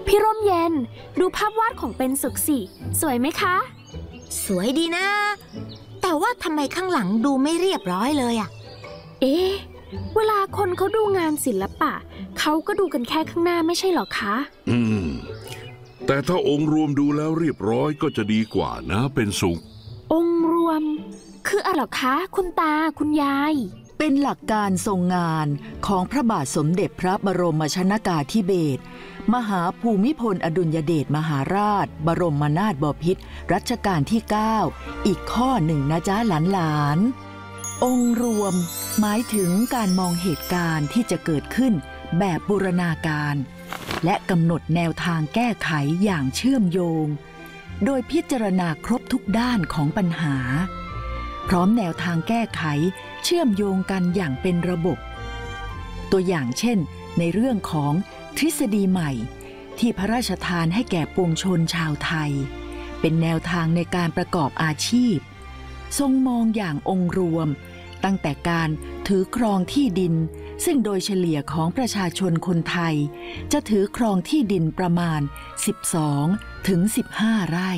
พี่ร่มเย็นดูภาพวาดของเป็นสุขสิสวยไหมคะสวยดีนะแต่ว่าทำไมข้างหลังดูไม่เรียบร้อยเลยอะเวลาคนเขาดูงานศิลปะเขาก็ดูกันแค่ข้างหน้าไม่ใช่หรอคะแต่ถ้าองค์รวมดูแล้วเรียบร้อยก็จะดีกว่านะเป็นสุของค์รวมคืออะไรหรอคะคุณตาคุณยายเป็นหลักการทรงงานของพระบาทสมเด็จพระบรมชนกาธิเบศรมหาภูมิพลอดุลยเดชมหาราชบรมนาถบพิตรรัชกาลที่ 9อีกข้อหนึ่งนะจ๊ะหลานๆองค์รวมหมายถึงการมองเหตุการณ์ที่จะเกิดขึ้นแบบบูรณาการและกำหนดแนวทางแก้ไขอย่างเชื่อมโยงโดยพิจารณาครบทุกด้านของปัญหาพร้อมแนวทางแก้ไขเชื่อมโยงกันอย่างเป็นระบบตัวอย่างเช่นในเรื่องของทฤษฎีใหม่ที่พระราชทานให้แก่ปวงชนชาวไทยเป็นแนวทางในการประกอบอาชีพทรงมองอย่างองค์รวมตั้งแต่การถือครองที่ดินซึ่งโดยเฉลี่ยของประชาชนคนไทยจะถือครองที่ดินประมาณ12 ถึง 15 ไร่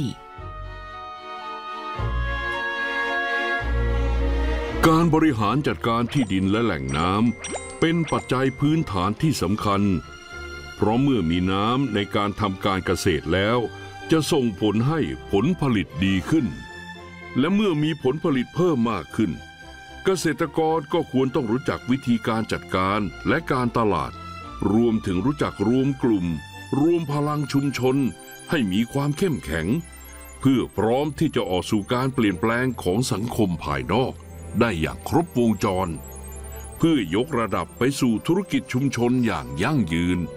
การบริหารจัดการที่ดินและแหล่งน้ำเป็นปัจจัยพื้นฐานที่สำคัญเพราะเมื่อมีน้ำในการทำการเกษตรแล้วจะส่งผลให้ผลผลิตดีขึ้นและเมื่อมีผลผลิตเพิ่มมากขึ้นเกษตรกรก็ควรต้องรู้จักวิธีการจัดการและการตลาดรวมถึงรู้จักรวมกลุ่มรวมพลังชุมชนให้มีความเข้มแข็งเพื่อพร้อมที่จะออกสู่การเปลี่ยนแปลงของสังคมภายนอกได้อย่างครบวงจรเพื่อยกระดับไปสู่ธุรกิจชุมชนอย่างยั่งยืน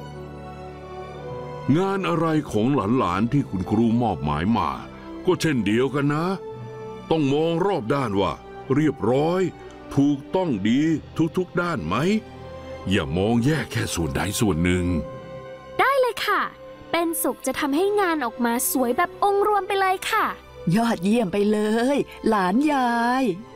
งานอะไรของหลานๆที่คุณครูมอบหมายมาก็เช่นเดียวกันนะต้องมองรอบด้านว่าเรียบร้อยถูกต้องดีทุกๆด้านไหมอย่ามองแยกแค่ส่วนใดส่วนหนึ่งได้เลยค่ะเป็นสุขจะทำให้งานออกมาสวยแบบองค์รวมไปเลยค่ะยอดเยี่ยมไปเลยหลานยาย